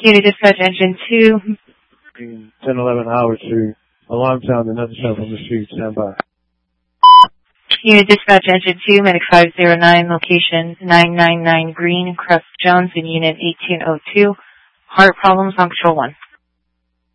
Unit Dispatch Engine 2. 1011 Howard Street. Alarm sound, another cell from the street. Stand by. Unit Dispatch Engine 2, Medic 509, location 999 Green, Crest Jones in Unit 1802. Heart problems on Control 1.